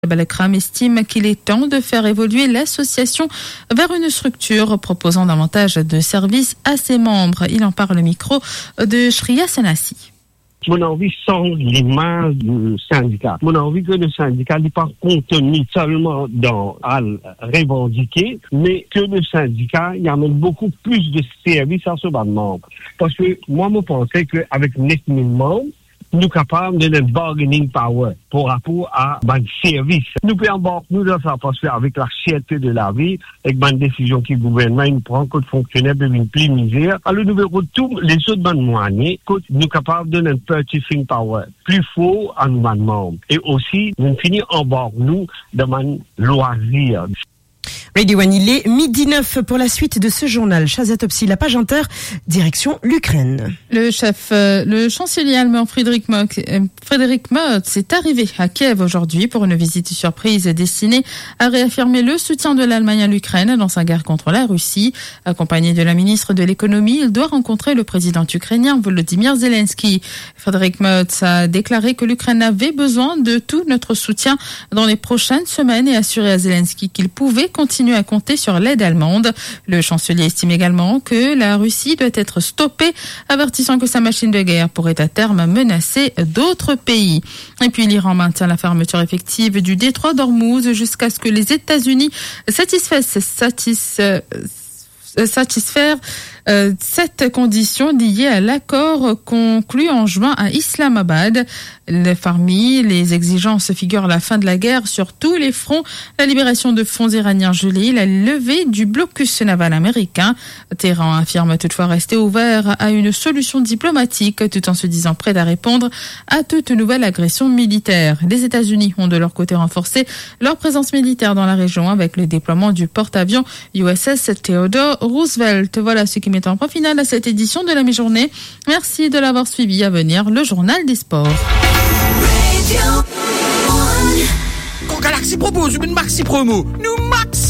Balekram estime qu'il est temps de faire évoluer l'association vers une structure proposant davantage de services à ses membres. Il en parle au micro de Shriya Sanasi. Mon envie sans l'image du syndicat. Mon envie que le syndicat n'est pas contenu seulement dans à revendiquer, mais que le syndicat y amène beaucoup plus de services à ce bas de membres. Parce que moi, je pensais qu'avec 9 000 membres, nous sommes capables de notre bargaining power pour rapport à le service. Nous pouvons embarquer nous dans ça parce qu'avec la cherté de la vie, avec une décision qui gouvernement il prend que le fonctionnaire devient plus misère, alors nous verrons tous les autres bandes moyennes que nous sommes capables de notre purchasing power plus fort à nos membres. Et aussi, nous finissons embarquer nous dans un loisir. Radio One, il est 12h09 pour la suite de ce journal. Chazatopsi, la page inter, direction l'Ukraine. Le chancelier allemand Friedrich Merz est arrivé à Kiev aujourd'hui pour une visite surprise destinée à réaffirmer le soutien de l'Allemagne à l'Ukraine dans sa guerre contre la Russie. Accompagné de la ministre de l'économie, il doit rencontrer le président ukrainien Volodymyr Zelensky. Friedrich Merz a déclaré que l'Ukraine avait besoin de tout notre soutien dans les prochaines semaines et assuré à Zelensky qu'il pouvait continuer à compter sur l'aide allemande. Le chancelier estime également que la Russie doit être stoppée, avertissant que sa machine de guerre pourrait à terme menacer d'autres pays. Et puis l'Iran maintient la fermeture effective du détroit d'Ormuz jusqu'à ce que les États-Unis satisfaire cette condition liée à l'accord conclu en juin à Islamabad. Parmi les exigences figurent la fin de la guerre sur tous les fronts, la libération de fonds iraniens gelés, la levée du blocus naval américain. Téhéran affirme toutefois rester ouvert à une solution diplomatique tout en se disant prêt à répondre à toute nouvelle agression militaire. Les États-Unis ont de leur côté renforcé leur présence militaire dans la région avec le déploiement du porte-avions USS Theodore Roosevelt. Voilà ce qui met en point final à cette édition de la mi-journée. Merci de l'avoir suivi. À venir, le journal des sports. Quand Galaxy propose une maxi promo, nous max